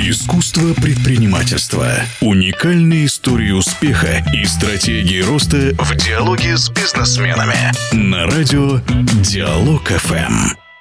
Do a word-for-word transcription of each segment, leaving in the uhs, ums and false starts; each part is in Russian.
Искусство предпринимательства. Уникальные истории успеха и стратегии роста в диалоге с бизнесменами. На радио Диалог эф эм.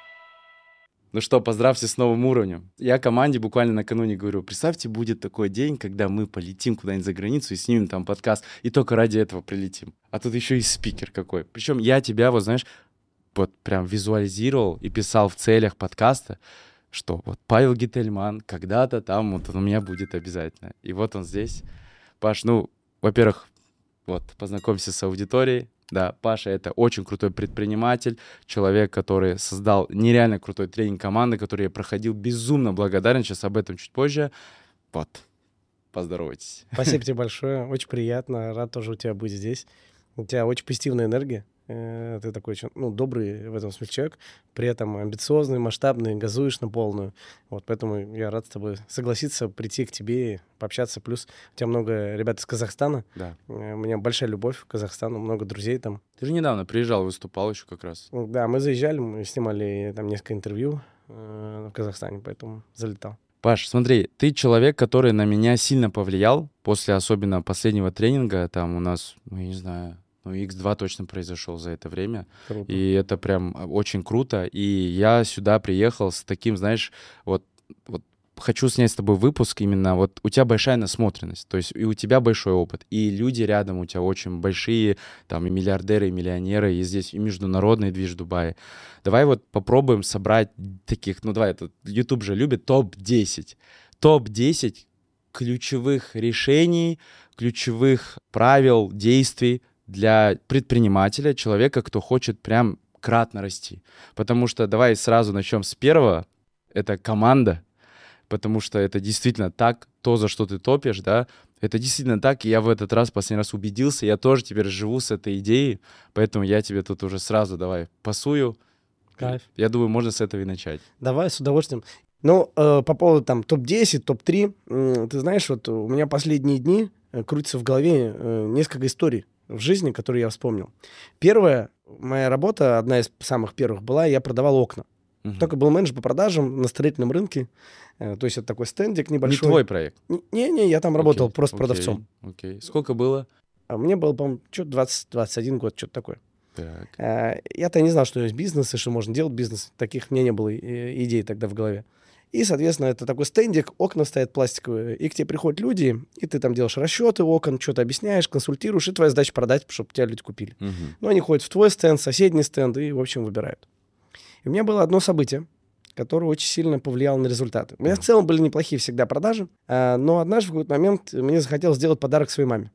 Ну что, поздравьте с новым уровнем. Я команде буквально накануне говорю, представьте, будет такой день, когда мы полетим куда-нибудь за границу и снимем там подкаст, и только ради этого прилетим. А тут еще и спикер какой. Причем я тебя, вот знаешь, вот прям визуализировал и писал в целях подкаста, что вот Павел Гительман когда-то там вот он у меня будет обязательно. И вот он здесь. Паш, ну, во-первых, вот, познакомься с аудиторией. Да, Паша — это очень крутой предприниматель, человек, который создал нереально крутой тренинг команды, который я проходил, безумно благодарен, сейчас об этом чуть позже. Вот, поздоровайтесь. Спасибо тебе большое, очень приятно, рад тоже у тебя быть здесь. У тебя очень позитивная энергия, ты такой очень, ну, добрый в этом смысле человек, при этом амбициозный, масштабный, газуешь на полную. Вот поэтому я рад с тобой согласиться, прийти к тебе и пообщаться. Плюс у тебя много ребят из Казахстана. Да. У меня большая любовь к Казахстану, много друзей там. Ты же недавно приезжал, выступал еще как раз. Да, мы заезжали, мы снимали там несколько интервью э, в Казахстане, поэтому залетал. Паш, смотри, ты человек, который на меня сильно повлиял после особенно последнего тренинга. Там у нас, ну, я не знаю, ну, икс два точно произошел за это время. Круто. И это прям очень круто. И я сюда приехал с таким, знаешь, вот, вот хочу снять с тобой выпуск именно. Вот у тебя большая насмотренность, то есть и у тебя большой опыт, и люди рядом у тебя очень большие, там и миллиардеры, и миллионеры, и здесь и международный движ в Дубае. Давай вот попробуем собрать таких, ну давай, это YouTube же любит топ десять. топ десять ключевых решений, ключевых правил, действий для предпринимателя, человека, кто хочет прям кратно расти. Потому что давай сразу начнем с первого. Это команда. Потому что это действительно так, то, за что ты топишь, да, это действительно так, и я в этот раз, последний раз убедился, я тоже теперь живу с этой идеей, поэтому я тебе тут уже сразу давай пасую. Кайф. Я думаю, можно с этого и начать. Давай, с удовольствием. Ну, э, по поводу там топ десять, топ три, э, ты знаешь, вот у меня последние дни э, крутится в голове э, несколько историй в жизни, которые я вспомнил. Первая, моя работа, одна из самых первых была, я продавал окна. Uh-huh. Только был менеджер по продажам на строительном рынке. Э, то есть это такой стендик небольшой. Не твой проект? Не-не, я там работал okay. просто okay. продавцом. Окей. Okay. Сколько было? А мне было, по-моему, что-то двадцать двадцать один год, что-то такое. Так. Э, я-то не знал, что есть бизнес и что можно делать бизнес. Таких у меня не было и- идей тогда в голове. И, соответственно, это такой стендик, окна стоят пластиковые, и к тебе приходят люди, и ты там делаешь расчеты окон, что-то объясняешь, консультируешь, и твоя задача продать, чтобы тебя люди купили. Uh-huh. Ну, они ходят в твой стенд, соседний стенд, и, в общем, выбирают. И у меня было одно событие, которое очень сильно повлияло на результаты. У меня в целом были неплохие всегда продажи, но однажды в какой-то момент мне захотелось сделать подарок своей маме.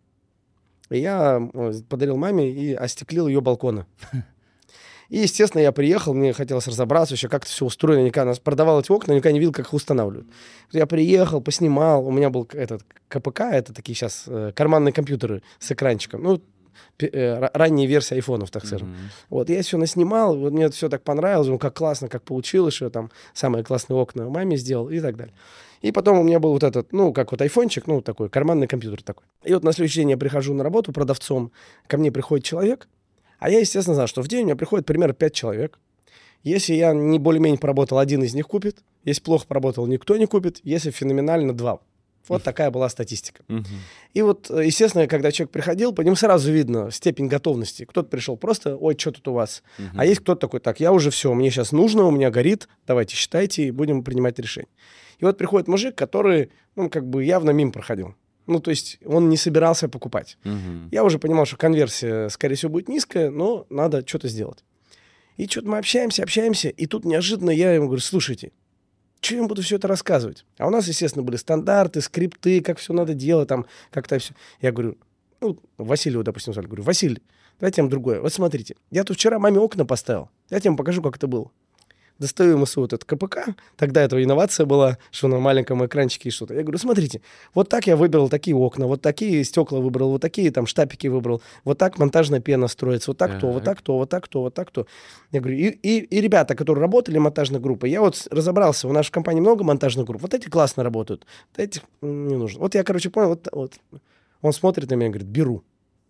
И я подарил маме и остеклил ее балконы. И, естественно, я приехал, мне хотелось разобраться еще, как это все устроено. Я никогда продавал эти окна, никогда не видел, как их устанавливают. Я приехал, поснимал, у меня был этот КПК, это такие сейчас э, карманные компьютеры с экранчиком. Ну, э, ранняя версия айфонов, так скажем. Mm-hmm. Вот, я все наснимал, вот мне это все так понравилось, ну, как классно, как получилось, что я там самые классные окна маме сделал и так далее. И потом у меня был вот этот, ну, как вот айфончик, ну, такой карманный компьютер такой. И вот на следующий день я прихожу на работу продавцом, ко мне приходит человек, а я, естественно, знаю, что в день у меня приходит примерно пять человек. Если я не более-менее поработал, один из них купит. Если плохо поработал, никто не купит. Если феноменально, два. Вот такая была статистика. Uh-huh. И вот, естественно, когда человек приходил, по нему сразу видно степень готовности. Кто-то пришел просто, ой, что тут у вас? Uh-huh. А есть кто-то такой, так, я уже все, мне сейчас нужно, у меня горит, давайте считайте и будем принимать решение. И вот приходит мужик, который, ну, как бы явно мимо проходил. Ну, то есть он не собирался покупать. Uh-huh. Я уже понимал, что конверсия, скорее всего, будет низкая, но надо что-то сделать. И что-то мы общаемся, общаемся, и тут неожиданно я ему говорю, слушайте, что я им буду все это рассказывать? А у нас, естественно, были стандарты, скрипты, как все надо делать, там, как-то все. Я говорю, ну, Василию, допустим, звали, говорю, Василий, давайте я вам другое. Вот смотрите, я тут вчера маме окна поставил, я тебе покажу, как это было. Достаю ему свой вот этот КПК, тогда это инновация была, что на маленьком экранчике и что-то. Я говорю, смотрите, вот так я выбрал такие окна, вот такие стекла выбрал, вот такие там штапики выбрал, вот так монтажная пена строится, вот так, так. то, вот так то, вот так то, вот так то. Я говорю, и, и, и ребята, которые работали монтажной группой, я вот разобрался, у нас в компании много монтажных групп, вот эти классно работают, вот этих не нужно. Вот я, короче, понял, вот, вот. Он смотрит на меня и говорит, беру.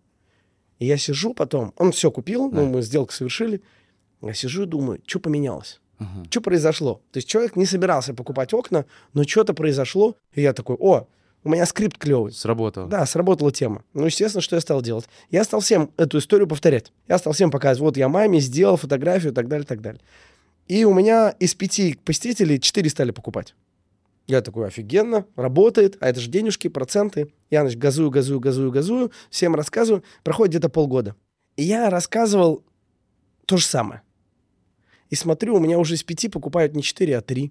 И я сижу потом, он все купил, ну, мы сделку совершили, я сижу и думаю, что поменялось? Ага. Что произошло? То есть человек не собирался покупать окна, но что-то произошло, и я такой, о, у меня скрипт клевый. Сработало. Да, сработала тема. Ну, естественно, что я стал делать? Я стал всем эту историю повторять. Я стал всем показывать, вот я маме сделал фотографию и так далее, и так далее. И у меня из пяти посетителей четыре стали покупать. Я такой, офигенно, работает, а это же денежки, проценты. Я, значит, газую, газую, газую, газую, всем рассказываю. Проходит где-то полгода. И я рассказывал то же самое. И смотрю, у меня уже из пяти покупают не четыре, а три.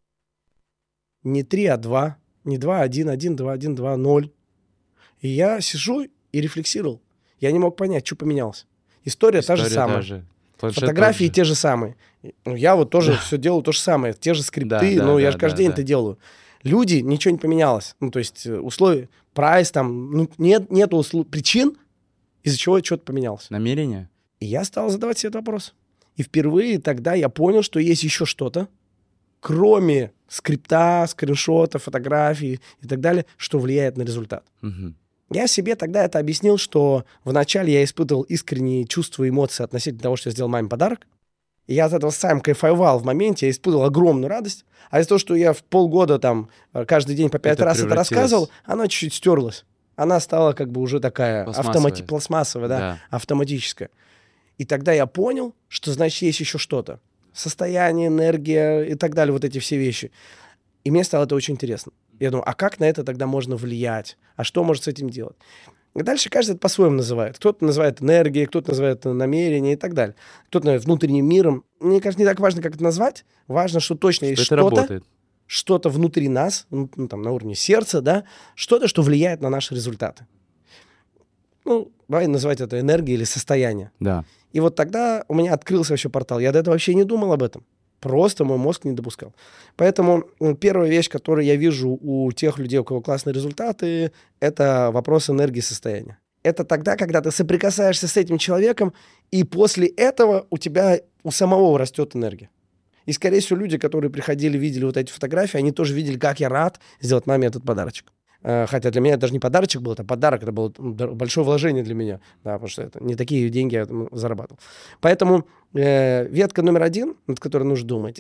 Не три, а два. Не два, один, один, два, один, два, ноль. И я сижу и рефлексировал. Я не мог понять, что поменялось. История, История та же самая. Та же. Фотографии те же самые. Ну, я вот тоже все делаю то же самое. Те же скрипты, да, да, но да, я же каждый да, день да. это делаю. Люди, ничего не поменялось. Ну, то есть условия, прайс там, ну, нет, нету услов... причин, из-за чего что-то поменялось. Намерение? И я стал задавать себе этот вопрос. И впервые тогда я понял, что есть еще что-то, кроме скрипта, скриншота, фотографий и так далее, что влияет на результат. Угу. Я себе тогда это объяснил, что вначале я испытывал искренние чувства и эмоции относительно того, что я сделал маме подарок. И я от этого сам кайфовал в моменте, я испытывал огромную радость. А из-за того, что я в полгода там каждый день по пять это раз это рассказывал, она чуть-чуть стерлась. Она стала как бы уже такая автомати... пластмассовая, да, да, автоматическая. И тогда я понял, что значит есть еще что-то. Состояние, энергия и так далее, вот эти все вещи. И мне стало это очень интересно. Я думаю, а как на это тогда можно влиять? А что может с этим делать? И дальше каждый это по-своему называет. Кто-то называет энергией, кто-то называет намерение и так далее. Кто-то называет внутренним миром. Мне кажется, не так важно, как это назвать. Важно, что точно есть что что-то, что-то внутри нас, ну, там, на уровне сердца, да, что-то, что влияет на наши результаты. Ну, давай называть это энергией или состояние. Да. И вот тогда у меня открылся вообще портал. Я до этого вообще не думал об этом. Просто мой мозг не допускал. Поэтому первая вещь, которую я вижу у тех людей, у кого классные результаты, это вопрос энергии состояния. Это тогда, когда ты соприкасаешься с этим человеком, и после этого у тебя у самого растет энергия. И, скорее всего, люди, которые приходили, видели вот эти фотографии, они тоже видели, как я рад сделать маме этот подарочек. Хотя для меня это даже не подарочек был, это подарок, это было большое вложение для меня, да, потому что это не такие деньги я зарабатывал. Поэтому э, ветка номер один, над которой нужно думать,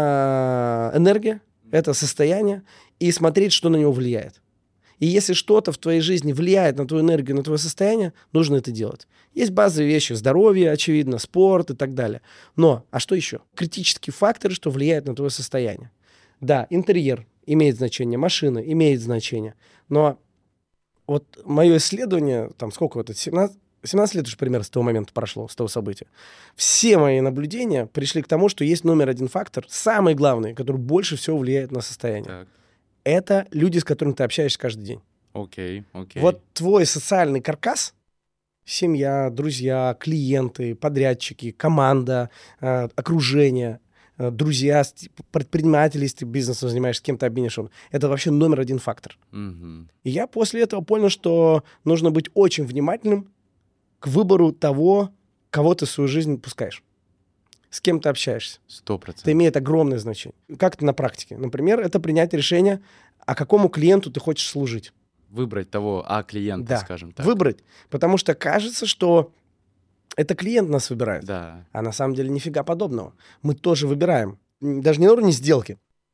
это энергия, это состояние, и смотреть, что на него влияет. И если что-то в твоей жизни влияет на твою энергию, на твое состояние, нужно это делать. Есть базовые вещи, здоровье, очевидно, спорт и так далее. Но, а что еще? Критические факторы, что влияют на твое состояние. Да, интерьер имеет значение, машина имеет значение. Но вот мое исследование, там сколько это, семнадцать, семнадцать лет уже примерно с того момента прошло, с того события. Все мои наблюдения пришли к тому, что есть номер один фактор, самый главный, который больше всего влияет на состояние. Так. Это люди, с которыми ты общаешься каждый день. Окей, окей. Вот твой социальный каркас, семья, друзья, клиенты, подрядчики, команда, э, окружение, э, друзья, предприниматели, если ты бизнесом занимаешься, с кем-то обменишься. Это вообще номер один фактор. Угу. И я после этого понял, что нужно быть очень внимательным к выбору того, кого ты в свою жизнь пускаешь. С кем ты общаешься. Сто процентов. Это имеет огромное значение. Как это на практике? Например, это принять решение, а какому клиенту ты хочешь служить. Выбрать того А-клиента, да. скажем так. Выбрать. Потому что кажется, что это клиент нас выбирает. Да. А на самом деле нифига подобного. Мы тоже выбираем. Даже не на уровне сделки,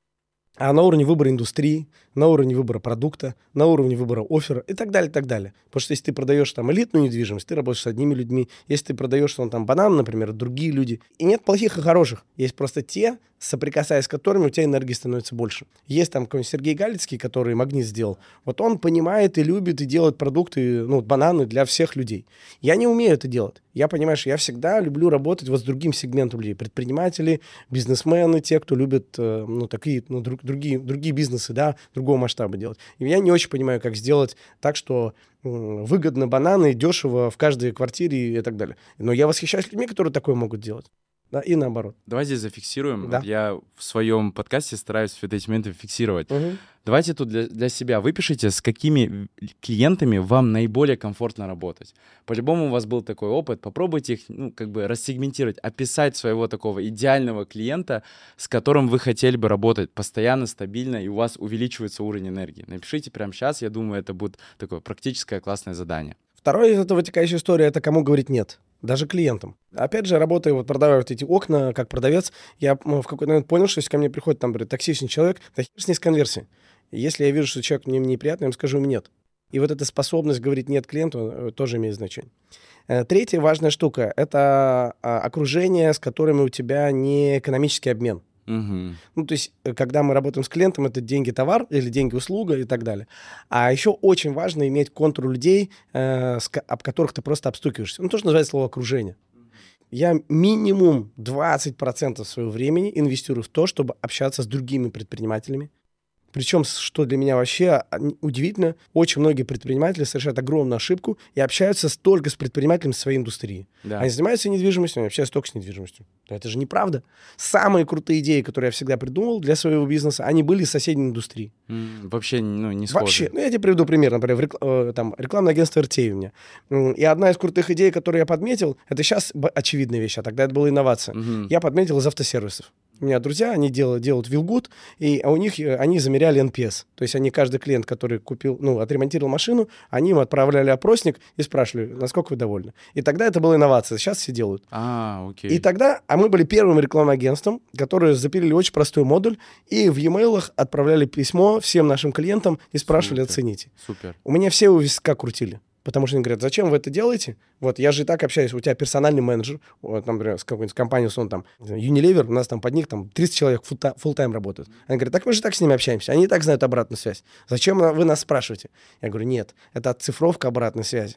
а на уровне выбора индустрии, на уровне выбора продукта, на уровне выбора оффера и так далее, и так далее. Потому что если ты продаешь там элитную недвижимость, ты работаешь с одними людьми. Если ты продаешь он, там банан, например, другие люди. И нет плохих и хороших. Есть просто те, соприкасаясь с которыми у тебя энергии становится больше. Есть там какой-нибудь Сергей Галицкий, который Магнит сделал. Вот он понимает и любит, и делает продукты, ну, бананы для всех людей. Я не умею это делать. Я, понимаешь, я всегда люблю работать вот с другим сегментом людей. Предприниматели, бизнесмены, те, кто любит, ну, такие, ну, друг, другие, другие бизнесы, да, другого масштаба делать. И я не очень понимаю, как сделать так, что м, выгодно бананы, дешево в каждой квартире и так далее. Но я восхищаюсь людьми, которые такое могут делать. Да, и наоборот. Давай здесь зафиксируем. Да. Вот я в своем подкасте стараюсь вот эти моменты фиксировать. Угу. Давайте тут для, для себя выпишите, с какими клиентами вам наиболее комфортно работать. По-любому у вас был такой опыт. Попробуйте их, ну, как бы рассегментировать, описать своего такого идеального клиента, с которым вы хотели бы работать постоянно, стабильно, и у вас увеличивается уровень энергии. Напишите прямо сейчас, я думаю, это будет такое практическое классное задание. Второе из этого вытекающая история — это кому говорить «нет». даже клиентам. Опять же, работая, вот продавая вот эти окна, как продавец, я в какой-то момент понял, что если ко мне приходит там, говорит, токсичный человек, да хер с ней с конверсией. Если я вижу, что человек мне неприятный, я ему скажу ему нет. И вот эта способность говорить нет клиенту тоже имеет значение. Третья важная штука — это окружение, с которыми у тебя не экономический обмен. Угу. Ну, то есть, когда мы работаем с клиентом, это деньги-товар или деньги-услуга и так далее. А еще очень важно иметь контур людей, э, с, об которых ты просто обстукиваешься. Ну, тоже называется слово окружение. Я минимум двадцать процентов своего времени инвестирую в то, чтобы общаться с другими предпринимателями. Причем, что для меня вообще удивительно, очень многие предприниматели совершают огромную ошибку и общаются только с предпринимателями своей индустрии. Да. Они занимаются недвижимостью, они общаются только с недвижимостью. Но это же неправда. Самые крутые идеи, которые я всегда придумал для своего бизнеса, они были из соседней индустрии. М, Вообще, ну, не схожи. Вообще. Ну, я тебе приведу пример. Например, в рекл- э, там, рекламное агентство эр ти эй у меня. М, И одна из крутых идей, которую я подметил, это сейчас б- очевидная вещь, а тогда это была инновация. Мгм. Я подметил из автосервисов. У меня друзья, они делают, делают Вилгуд, и а у них э, они замеряли эн пи эс. То есть они, каждый клиент, который купил, ну, отремонтировал машину, они им отправляли опросник и спрашивали, насколько вы довольны. И тогда это была инновация. Сейчас все делают. А, окей. И тогда, а мы были первым рекламным агентством, которые запилили очень простой модуль, и в e-mail отправляли письмо всем нашим клиентам и спрашивали, Супер. оцените. Супер. У меня все у виска крутили. Потому что они говорят, зачем вы это делаете? Вот я же и так общаюсь, у тебя персональный менеджер, вот, там, например, с какой-нибудь компанией, он там, Unilever, у нас там под них там тридцать человек фулл-тайм работают. Они говорят, так мы же так с ними общаемся, они и так знают обратную связь. Зачем вы нас спрашиваете? Я говорю, нет, это оцифровка обратной связи.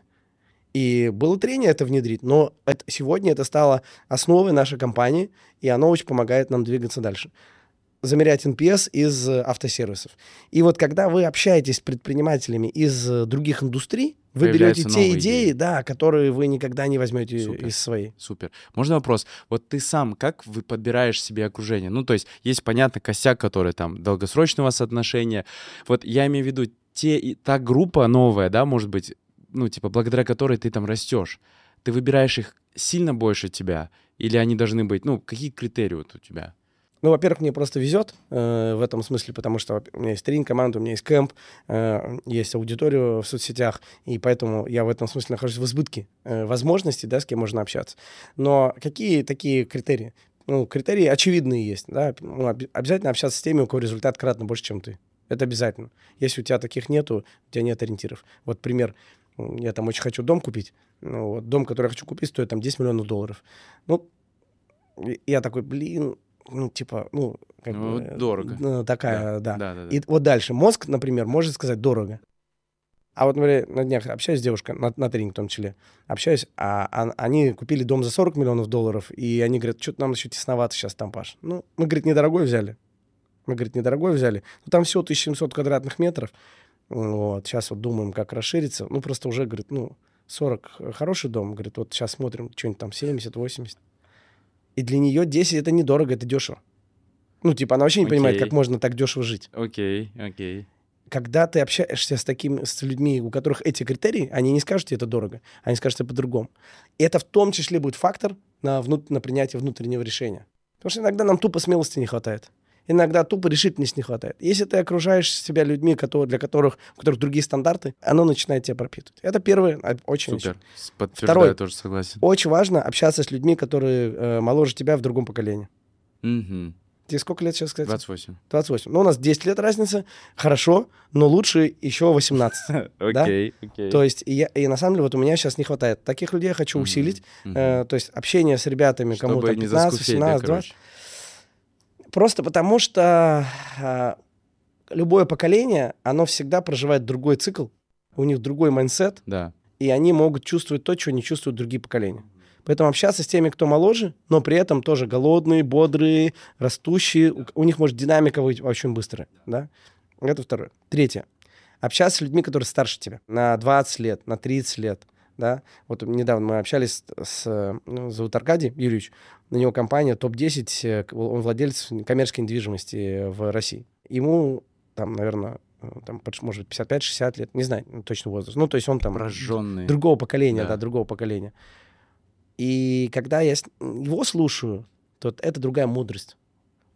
И было трение это внедрить, но это, сегодня это стало основой нашей компании, и оно очень помогает нам двигаться дальше. Замерять эн пи эс из э, автосервисов. И вот когда вы общаетесь с предпринимателями из э, других индустрий, вы берете Появляются те новые идеи, идеи. да, которые вы никогда не возьмете Супер. из своей. Супер. Можно вопрос? Вот ты сам как вы подбираешь себе окружение? Ну, то есть есть, понятно, косяк, который там долгосрочные у вас отношения. Вот я имею в виду те, и та группа новая, да, может быть, ну, типа, благодаря которой ты там растешь. Ты выбираешь их сильно больше тебя? Или они должны быть, ну, какие критерии вот у тебя? Ну, во-первых, мне просто везет э, в этом смысле, потому что у меня есть тренинг-команда, у меня есть кэмп, э, есть аудитория в соцсетях, и поэтому я в этом смысле нахожусь в избытке э, возможностей, да, с кем можно общаться. Но какие такие критерии? Ну, критерии очевидные есть, да. Ну, об- обязательно общаться с теми, у кого результат кратно больше, чем ты. Это обязательно. Если у тебя таких нету, у тебя нет ориентиров. Вот пример. Я там очень хочу дом купить. Ну, вот дом, который я хочу купить, стоит там десять миллионов долларов. Ну, и я такой, блин, ну, типа, ну, как Ну, бы... дорого. ну, такая, да. Да, да, да. И вот дальше. Мозг, например, может сказать дорого. А вот, например, на днях общаюсь с девушкой, на, на тренинг в том числе, общаюсь, а, а они купили дом за сорок миллионов долларов, и они говорят, что-то нам еще тесновато сейчас там, Паш. Ну, мы, говорит, недорогой взяли. Мы, говорит, недорогой взяли. Ну, там всего тысяча семьсот квадратных метров. Вот, сейчас вот думаем, как расшириться. Ну, просто уже, говорит, ну, сорок хороший дом. Говорит, вот сейчас смотрим, что-нибудь там семьдесят-восемьдесят. И для нее десять это недорого, это дешево. Ну, типа, она вообще не Окей. понимает, как можно так дешево жить. Окей, окей. Когда ты общаешься с такими, с людьми, у которых эти критерии, они не скажут тебе это дорого, они скажут тебе по-другому. И это в том числе будет фактор на, внут- на принятие внутреннего решения. Потому что иногда нам тупо смелости не хватает. Иногда тупо решительности не хватает. Если ты окружаешь себя людьми, которые, для которых, у которых другие стандарты, оно начинает тебя пропитывать. Это первое, а, очень Супер. С- Подтверждаю, Второй. тоже согласен. Очень важно общаться с людьми, которые э, моложе тебя в другом поколении. Мгм. Тебе сколько лет сейчас, кстати? двадцать восемь. двадцать восемь. Ну, у нас десять лет разница. Хорошо, но лучше еще восемнадцать. Да? Окей, окей. То есть, и, я, и на самом деле, вот у меня сейчас не хватает. Таких людей я хочу Мгм, усилить. мгм. Э, то есть, общение с ребятами, кому Чтобы там не пятнадцать, заскучать, да, восемнадцать, двадцать. короче. Просто потому что э, любое поколение, оно всегда проживает другой цикл, у них другой майндсет, Да. и они могут чувствовать то, чего не чувствуют другие поколения. Поэтому общаться с теми, кто моложе, но при этом тоже голодные, бодрые, растущие, у, у них может динамика быть очень быстрая. Да? Это второе. Третье. Общаться с людьми, которые старше тебя. На двадцать лет, на тридцать лет. Да? Вот недавно мы общались с... Ну, зовут Аркадий Юрьевич. На него компания топ десять, он владелец коммерческой недвижимости в России. Ему там, наверное, там, может быть, пятьдесят пять шестьдесят лет, не знаю точно возраст. Ну, то есть он там... Прожженный. Другого поколения, Да. да, другого поколения. И когда я с- его слушаю, то это другая мудрость.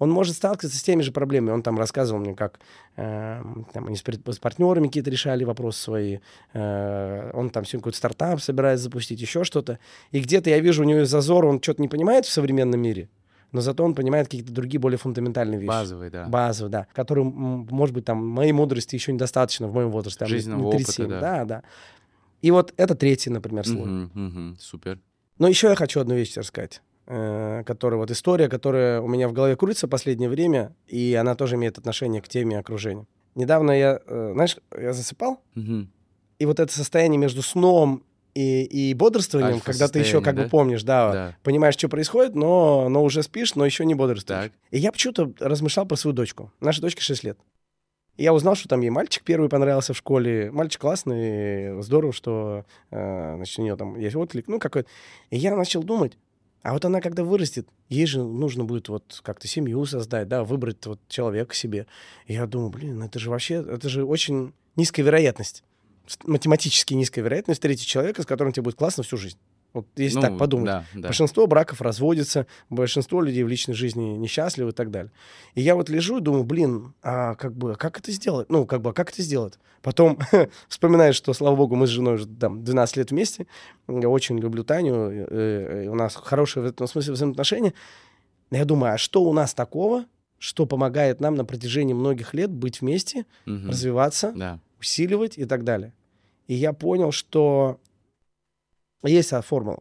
он может сталкиваться с теми же проблемами. Он там рассказывал мне, как э, там, они с, с партнерами какие-то решали вопросы свои. Э, он там сегодня какой-то стартап собирается запустить, еще что-то. И где-то я вижу у него зазор, он что-то не понимает в современном мире, но зато он понимает какие-то другие более фундаментальные вещи. Базовые, да. Базовые, да. Которые, может быть, там, моей мудрости еще недостаточно в моем возрасте. Там, жизненного опыта, да. Да, да. И вот это третий, например, слой. Угу, угу, супер. Но еще я хочу одну вещь рассказать. Которая вот история, которая у меня в голове крутится в последнее время, и она тоже имеет отношение к теме окружения. Недавно я, знаешь, я засыпал, угу. и вот это состояние между сном и, и бодрствованием, когда ты еще как да? бы помнишь, да, да, понимаешь, что происходит, но, но уже спишь, но еще не бодрствуешь. Так. И я почему-то размышлял про свою дочку. Наша дочка шесть лет. И я узнал, что там ей мальчик первый понравился в школе. Мальчик классный, здорово, что э, значит, у нее там есть отклик, ну какой-то. И я начал думать, а вот она, когда вырастет, ей же нужно будет вот как-то семью создать, да, выбрать вот человека себе. И я думаю, блин, это же вообще, это же очень низкая вероятность, математически низкая вероятность встретить человека, с которым тебе будет классно всю жизнь. Вот если ну, так подумать. Да, да. Большинство браков разводятся, большинство людей в личной жизни несчастливы и так далее. И я вот лежу и думаю, блин, а как бы, как это сделать? Ну, как бы, как это сделать? Потом вспоминаешь, что, слава богу, мы с женой уже там двенадцать лет вместе. Я очень люблю Таню. И у нас хорошие в этом смысле взаимоотношения. Я думаю, а что у нас такого, что помогает нам на протяжении многих лет быть вместе, угу. развиваться, да. усиливать и так далее? И я понял, что есть формула.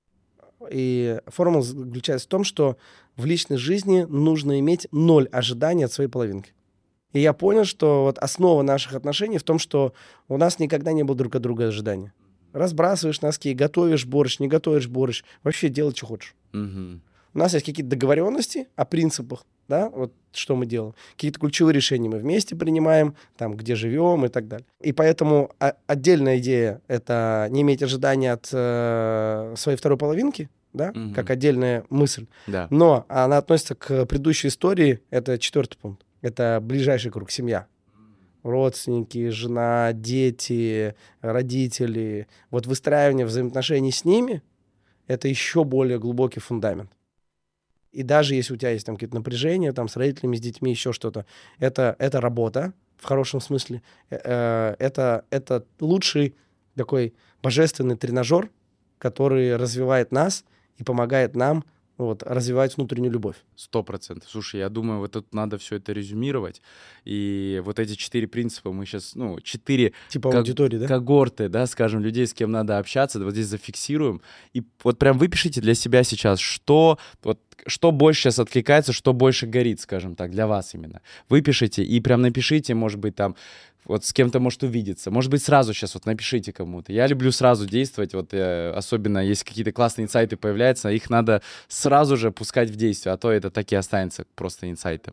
И формула заключается в том, что в личной жизни нужно иметь ноль ожиданий от своей половинки. И я понял, что вот основа наших отношений в том, что у нас никогда не было друг от друга ожидания. Разбрасываешь носки, готовишь борщ, не готовишь борщ. Вообще делай, что хочешь. Угу. У нас есть какие-то договоренности о принципах, да, вот что мы делаем. Какие-то ключевые решения мы вместе принимаем, там, где живем и так далее. И поэтому а, отдельная идея — это не иметь ожидания от э, своей второй половинки, да, угу. как отдельная мысль. Да. Но она относится к предыдущей истории, это четвертый пункт. Это ближайший круг, семья. Родственники, жена, дети, родители. Вот выстраивание взаимоотношений с ними — это еще более глубокий фундамент. И даже если у тебя есть там какие-то напряжения там, с родителями, с детьми, еще что-то, это, это работа в хорошем смысле. Это, это лучший такой божественный тренажер, который развивает нас и помогает нам вот, развивать внутреннюю любовь. Сто процентов. Слушай, я думаю, вот тут надо все это резюмировать. И вот эти четыре принципа мы сейчас, ну, четыре типа аудитории, да? когорты, да, скажем, людей, с кем надо общаться, вот здесь зафиксируем. И вот прям выпишите для себя сейчас, что, вот, что больше сейчас откликается, что больше горит, скажем так, для вас именно. Выпишите и прям напишите, может быть, там, вот с кем-то может увидеться. Может быть, сразу сейчас вот напишите кому-то. Я люблю сразу действовать, вот э, особенно если какие-то классные инсайты появляются, их надо сразу же пускать в действие, а то это так и останется просто инсайтом.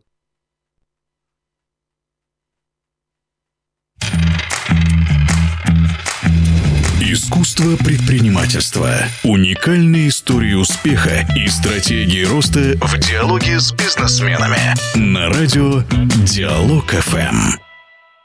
Искусство предпринимательства. Уникальные истории успеха и стратегии роста в диалоге с бизнесменами. На радио Диалог эф эм.